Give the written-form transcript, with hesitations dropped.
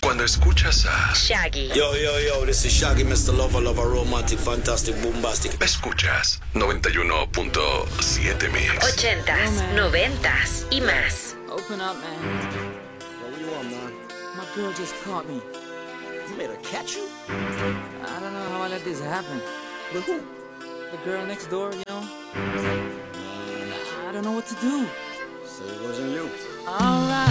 Cuando escuchas a Shaggy. Yo, this is Shaggy, Mr. Lover, romantic, fantastic, bombastic. escuchas 91.7 Mix. 80s, 90s y más. Open up, man. What you want, man? My girl just caught me. You made her catch you? I don't know how I let this happen. With who? The girl next door, you know? I don't know what to do. So it wasn't you. Alright.